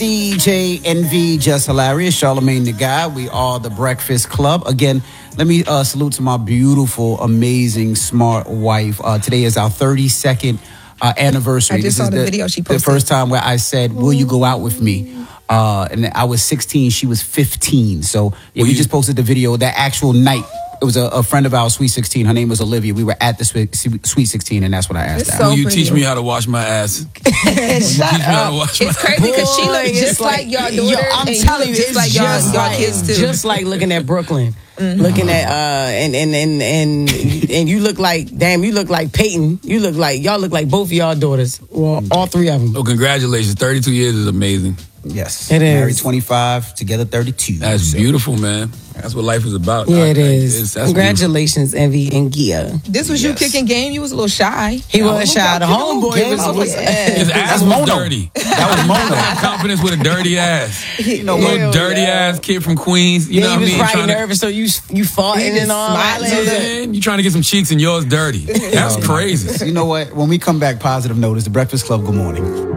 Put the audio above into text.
DJ Envy, Just Hilarious, Charlamagne the Guy. We are the Breakfast Club. Again, let me salute to my beautiful, amazing, smart wife. Today is our 32nd anniversary. I just saw the video she posted. The first time where I said, will you go out with me? And I was 16, she was 15. So yeah, we just posted the video that actual night. It was a friend of ours, Sweet 16. Her name was Olivia. We were at the Sweet 16, and that's what I asked her. So will you teach me how to wash my ass? It's crazy because she looks just like your daughter. I'm telling you, just like y'all kids too. Just like looking at Brooklyn. Looking at and you look like, damn, you look like Peyton. Y'all look like both of y'all daughters. Well, all three of them. Oh, congratulations. 32 years is amazing. Yes. It is. Married 25, together 32. That's beautiful, man. That's what life is about. Yeah, it is. That's congratulations, Envy and Gia. This was you kicking game? You was a little shy. He was shy. The homeboy was his ass was dirty. That was Mono. Confidence with a dirty ass. You know, little dirty ass kid from Queens. You know what I mean? He was probably nervous, so you farting and all that. You trying to get some cheeks and yours dirty. That's crazy. You know what? When we come back, positive notice, the Breakfast Club, good morning.